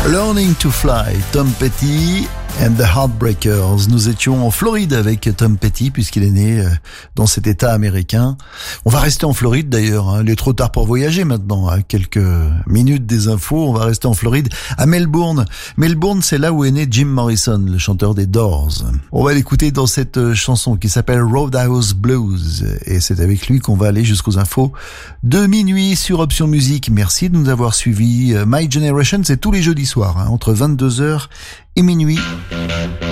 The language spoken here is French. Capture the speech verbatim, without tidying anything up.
Learning to Fly, Tom Petty and the Heartbreakers. Nous étions en Floride avec Tom Petty puisqu'il est né dans cet état américain. On va rester en Floride d'ailleurs, hein. Il est trop tard pour voyager maintenant, à quelques minutes des infos. On va rester en Floride, à Melbourne. Melbourne, c'est là où est né Jim Morrison, le chanteur des Doors. On va l'écouter dans cette chanson qui s'appelle Roadhouse Blues et c'est avec lui qu'on va aller jusqu'aux infos de minuit sur Option Musique. Merci de nous avoir suivis. My Generation, c'est tous les jeudis soirs, hein, entre vingt-deux heures et minuit.